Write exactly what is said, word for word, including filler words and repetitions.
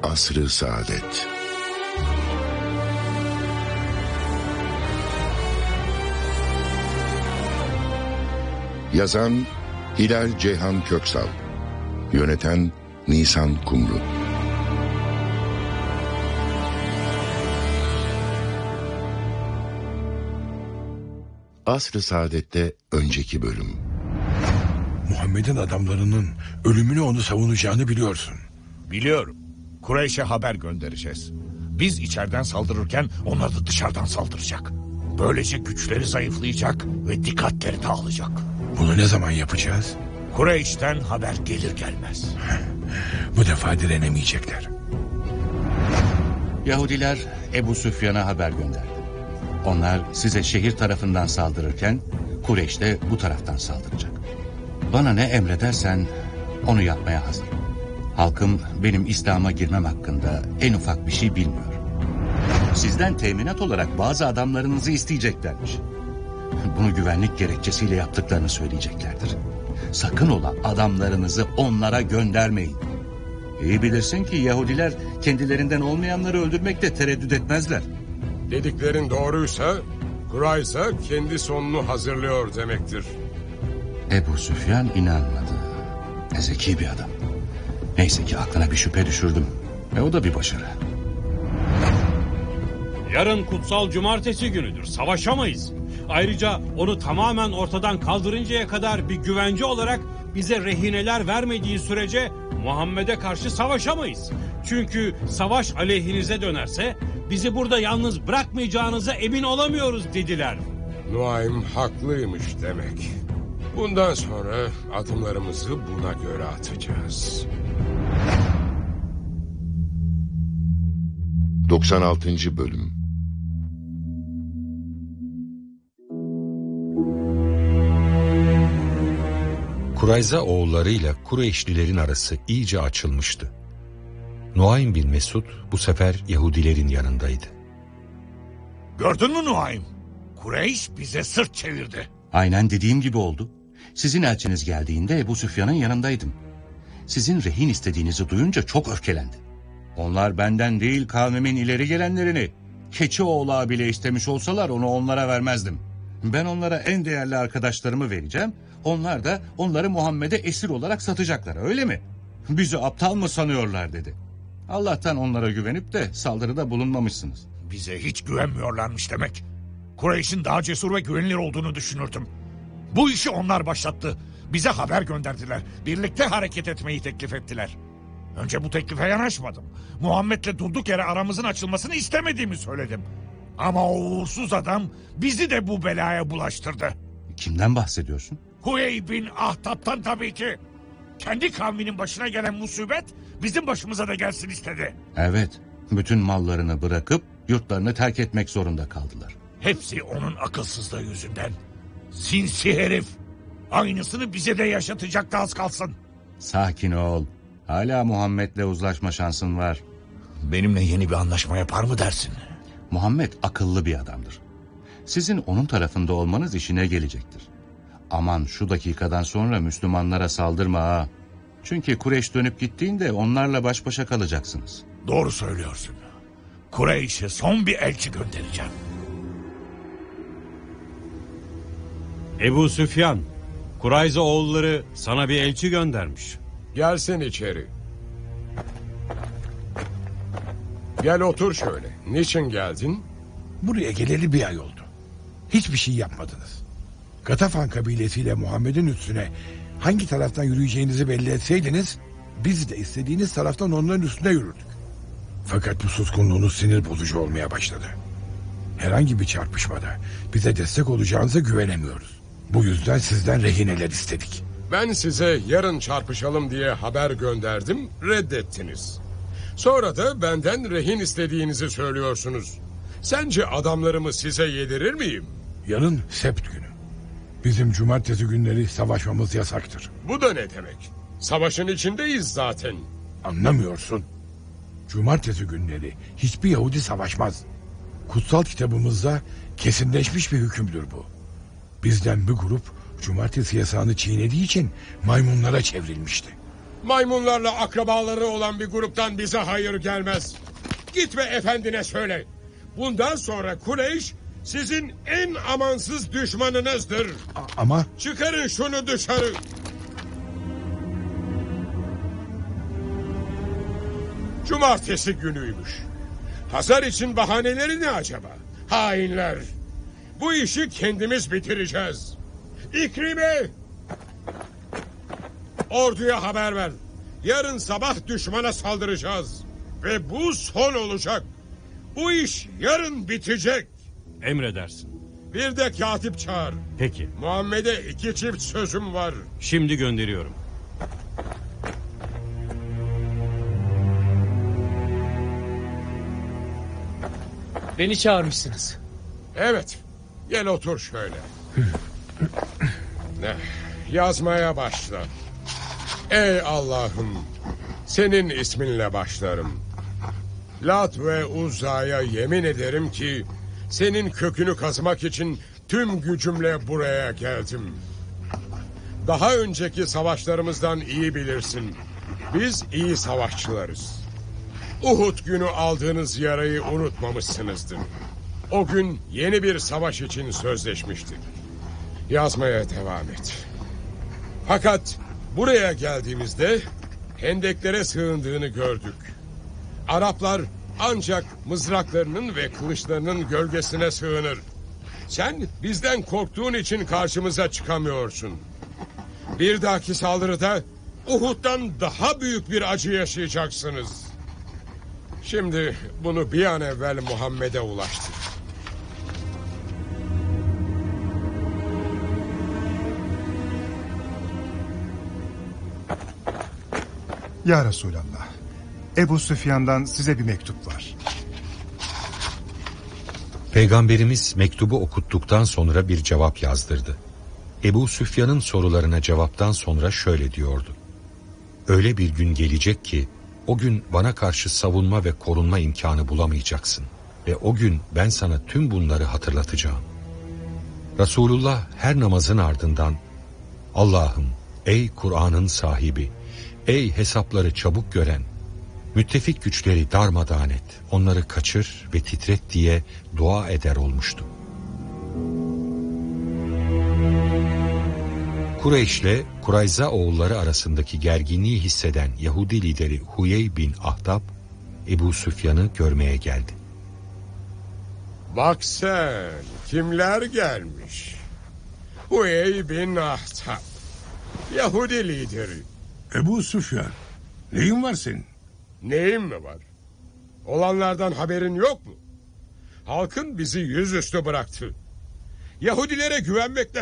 Asr-ı Saadet. Yazan Hilal Ceyhan Köksal. Yöneten Nisan Kumru. Asr-ı Saadet'te önceki bölüm. Muhammed'in adamlarının ölümünü onu savunacağını biliyorsun. Biliyorum. Kureyş'e haber göndereceğiz. Biz içeriden saldırırken onlar da dışarıdan saldıracak. Böylece güçleri zayıflayacak ve dikkatleri dağılacak. Bunu ne zaman yapacağız? Kureyş'ten haber gelir gelmez. Bu defa direnemeyecekler. Yahudiler Ebu Süfyan'a haber gönderdi. Onlar size şehir tarafından saldırırken Kureyş de bu taraftan saldıracak. Bana ne emredersen onu yapmaya hazırım. Halkım benim İslam'a girmem hakkında en ufak bir şey bilmiyor. Sizden teminat olarak bazı adamlarınızı isteyeceklermiş. Bunu güvenlik gerekçesiyle yaptıklarını söyleyeceklerdir. Sakın ola adamlarınızı onlara göndermeyin. İyi bilirsin ki Yahudiler kendilerinden olmayanları öldürmekte tereddüt etmezler. Dediklerin doğruysa Kurayza kendi sonunu hazırlıyor demektir. Ebu Süfyan inanmadı. Ne zeki bir adam. Neyse ki aklına bir şüphe düşürdüm. Ve o da bir başarı. Yarın kutsal cumartesi günüdür. Savaşamayız. Ayrıca onu tamamen ortadan kaldırıncaya kadar bir güvence olarak bize rehineler vermediği sürece Muhammed'e karşı savaşamayız. Çünkü savaş aleyhinize dönerse bizi burada yalnız bırakmayacağınıza emin olamıyoruz dediler. Nuaym haklıymış demek. Bundan sonra adımlarımızı buna göre atacağız. doksan altıncı bölüm. Kurayza oğullarıyla Kureyşlilerin arası iyice açılmıştı. Nuaym bin Mesud bu sefer Yahudilerin yanındaydı. Gördün mü Nuaym? Kureyş bize sırt çevirdi. Aynen dediğim gibi oldu. Sizin elçiniz geldiğinde Ebu Süfyan'ın yanındaydım. Sizin rehin istediğinizi duyunca çok öfkelendi. Onlar benden değil kavmimin ileri gelenlerini, keçi oğlağı bile istemiş olsalar onu onlara vermezdim. Ben onlara en değerli arkadaşlarımı vereceğim. Onlar da onları Muhammed'e esir olarak satacaklar, öyle mi? Bizi aptal mı sanıyorlar dedi. Allah'tan onlara güvenip de saldırıda bulunmamışsınız. Bize hiç güvenmiyorlarmış demek. Kureyş'in daha cesur ve güvenilir olduğunu düşünürdüm. Bu işi onlar başlattı. Bize haber gönderdiler. Birlikte hareket etmeyi teklif ettiler. Önce bu teklife yanaşmadım. Muhammed'le durduk yere aramızın açılmasını istemediğimi söyledim. Ama o uğursuz adam bizi de bu belaya bulaştırdı. Kimden bahsediyorsun? Huyey bin Ahtap'tan tabii ki. Kendi kavminin başına gelen musibet bizim başımıza da gelsin istedi. Evet, bütün mallarını bırakıp yurtlarını terk etmek zorunda kaldılar. Hepsi onun akılsızlığı yüzünden. Sinsi herif. Aynısını bize de yaşatacaktı az kalsın. Sakin ol. Hala Muhammed'le uzlaşma şansın var. Benimle yeni bir anlaşma yapar mı dersin? Muhammed akıllı bir adamdır. Sizin onun tarafında olmanız işine gelecektir. Aman şu dakikadan sonra Müslümanlara saldırma ha. Çünkü Kureyş dönüp gittiğinde onlarla baş başa kalacaksınız. Doğru söylüyorsun. Kureyş'e son bir elçi göndereceğim. Ebu Süfyan, Kurayza oğulları sana bir elçi göndermiş. Gelsin içeri. Gel otur şöyle. Niçin geldin? Buraya geleli bir ay oldu. Hiçbir şey yapmadınız. Gatafan kabilesiyle Muhammed'in üstüne hangi taraftan yürüyeceğinizi belli etseydiniz, biz de istediğiniz taraftan onların üstüne yürürdük. Fakat bu suskunluğunuz sinir bozucu olmaya başladı. Herhangi bir çarpışmada bize destek olacağınıza güvenemiyoruz. Bu yüzden sizden rehineler istedik. Ben size yarın çarpışalım diye haber gönderdim, reddettiniz. Sonra da benden rehin istediğinizi söylüyorsunuz. Sence adamlarımı size yedirir miyim? Yarın sept günü. Bizim cumartesi günleri savaşmamız yasaktır. Bu da ne demek? Savaşın içindeyiz zaten. Anlamıyorsun. Cumartesi günleri hiçbir Yahudi savaşmaz. Kutsal kitabımızda kesinleşmiş bir hükümdür bu. Bizden bir grup cumartesi yasağını çiğnediği için maymunlara çevrilmişti. Maymunlarla akrabaları olan bir gruptan bize hayır gelmez. Git ve efendine söyle. Bundan sonra Kureyş sizin en amansız düşmanınızdır. A- ama Çıkarın şunu dışarı. Cumartesi günüymüş. Pazar için bahaneleri ne acaba? Hainler. Bu işi kendimiz bitireceğiz. İkrime! Orduya haber ver. Yarın sabah düşmana saldıracağız. Ve bu son olacak. Bu iş yarın bitecek. Emredersin. Bir de katip çağır. Peki. Muhammed'e iki çift sözüm var. Şimdi gönderiyorum. Beni çağırmışsınız. Evet. Gel otur şöyle. Ne? Yazmaya başla. Ey Allah'ım, senin isminle başlarım. Lat ve Uzza'ya yemin ederim ki senin kökünü kazmak için tüm gücümle buraya geldim. Daha önceki savaşlarımızdan iyi bilirsin. Biz iyi savaşçılarız. Uhud günü aldığınız yarayı unutmamışsınızdır. O gün yeni bir savaş için sözleşmiştik. Yazmaya devam et. Fakat buraya geldiğimizde hendeklere sığındığını gördük. Araplar ancak mızraklarının ve kılıçlarının gölgesine sığınır. Sen bizden korktuğun için karşımıza çıkamıyorsun. Bir dahaki saldırıda Uhud'dan daha büyük bir acı yaşayacaksınız. Şimdi bunu bir an evvel Muhammed'e ulaştır. Ya Resulallah, Ebu Süfyan'dan size bir mektup var. Peygamberimiz mektubu okuttuktan sonra bir cevap yazdırdı. Ebu Süfyan'ın sorularına cevaptan sonra şöyle diyordu. Öyle bir gün gelecek ki o gün bana karşı savunma ve korunma imkanı bulamayacaksın. Ve o gün ben sana tüm bunları hatırlatacağım. Resulullah her namazın ardından Allah'ım, ey Kur'an'ın sahibi, ey hesapları çabuk gören, müttefik güçleri darmadağın et, onları kaçır ve titret diye dua eder olmuştu. Kureyş'le Kurayza oğulları arasındaki gerginliği hisseden Yahudi lideri Huyey bin Ahdab, Ebu Süfyan'ı görmeye geldi. Bak sen, kimler gelmiş? Huyey bin Ahdab, Yahudi lideri. Ebu Süfyan, neyin var senin? Neyim mi var? Olanlardan haberin yok mu? Halkın bizi yüzüstü bıraktı. Yahudilere güvenmekle